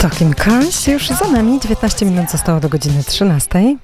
Talking Cars już za nami. 19 minut zostało do godziny 13.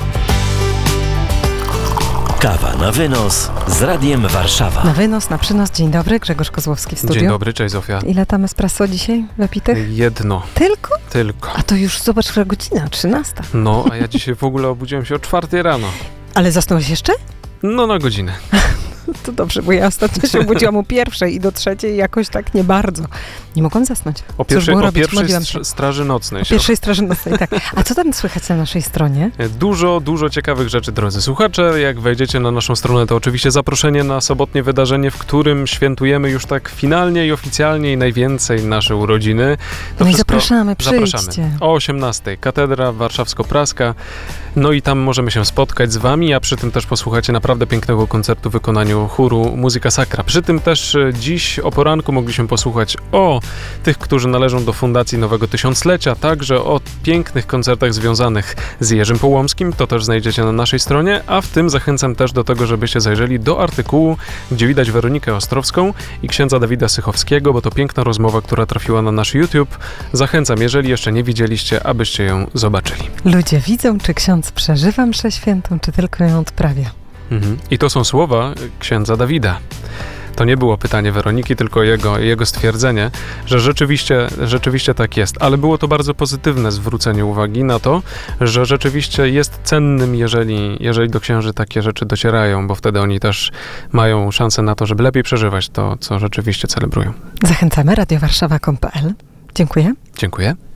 Kawa na wynos z Radiem Warszawa. Na wynos, na przynos. Dzień dobry, Grzegorz Kozłowski w studiu. Dzień dobry, cześć Zofia. Ile tam espresso dzisiaj wypitych? Jedno. Tylko? Tylko. A to już zobacz, która godzina, 13. No, a ja dzisiaj w ogóle obudziłem się o 4 rano. Ale zasnąłeś jeszcze? No, na godzinę. To dobrze, bo ja ostatnio się obudziłam o 1 i do 3 jakoś tak nie bardzo. Nie mogłam zasnąć. O Cóż było robić? pierwszej Modliłam się. straży nocnej. O pierwszej straży nocnej, tak. A co tam słychać na naszej stronie? Dużo ciekawych rzeczy, drodzy słuchacze. Jak wejdziecie na naszą stronę, to oczywiście zaproszenie na sobotnie wydarzenie, w którym świętujemy już tak finalnie i oficjalnie i najwięcej nasze urodziny. To No i zapraszamy, przyjdźcie. O 18:00 Katedra Warszawsko-Praska. No i tam możemy się spotkać z wami, a przy tym też posłuchacie naprawdę pięknego koncertu w wykonaniu chóru Muzyka Sacra. Przy tym też dziś o poranku mogliśmy posłuchać o tych, którzy należą do Fundacji Nowego Tysiąclecia, także o pięknych koncertach związanych z Jerzym Połomskim. To też znajdziecie na naszej stronie, a w tym zachęcam też do tego, żebyście zajrzeli do artykułu, gdzie widać Weronikę Ostrowską i księdza Dawida Sychowskiego, bo to piękna rozmowa, która trafiła na nasz YouTube. Zachęcam, jeżeli jeszcze nie widzieliście, abyście ją zobaczyli. Ludzie widzą, czy ksiądz przeżywa mszę świętą, czy tylko ją odprawia. I to są słowa księdza Dawida. To nie było pytanie Weroniki, tylko jego stwierdzenie, że rzeczywiście tak jest. Ale było to bardzo pozytywne zwrócenie uwagi na to, że rzeczywiście jest cennym, jeżeli do księży takie rzeczy docierają, bo wtedy oni też mają szansę na to, żeby lepiej przeżywać to, co rzeczywiście celebrują. Zachęcamy, radiowarszawa.pl. Dziękuję. Dziękuję.